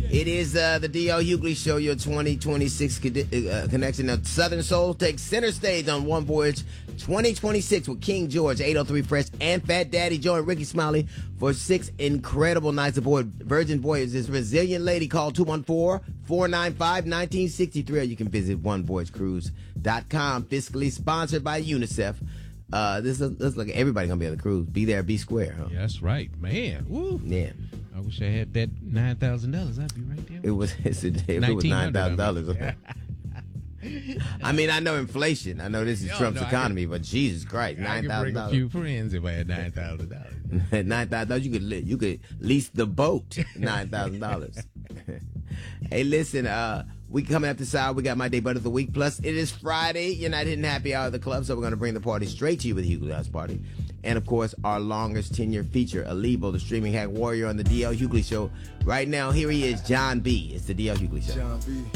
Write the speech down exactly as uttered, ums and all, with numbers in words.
It is uh, the D L Hughley Show, your twenty twenty-six con- uh, connection of Southern Soul takes center stage on One Voyage twenty twenty-six with King George, eight oh three Fresh, and Fat Daddy. Join Ricky Smiley for six incredible nights aboard Virgin Voyage. This resilient lady, call two one four, four nine five, one nine six three, or you can visit one voyage cruise dot com. Fiscally sponsored by UNICEF. Uh, this looks like everybody gonna be on the cruise. Be there, be square, huh? Yeah, that's right, man. Woo. Yeah. I wish I had that nine thousand dollars. I'd be right there. It was it's a, it was nine thousand dollars. I mean, I know inflation. I know this is Yo, Trump's no, economy, could, but Jesus Christ, nine thousand dollars. I could bring a few friends if I had nine thousand dollars. Nine thousand dollars, you could li- you could lease the boat. Nine thousand dollars. Hey, listen, uh, we coming up the side. We got my day butt of the week. Plus, it is Friday. You're not hitting happy hour of the club, so we're gonna bring the party straight to you with the Hughley House Party. And, of course, our longest tenure feature, Alibo, the streaming hack warrior on the D L Hughley Show. Right now, here he is, John B. It's the D L Hughley Show. John B.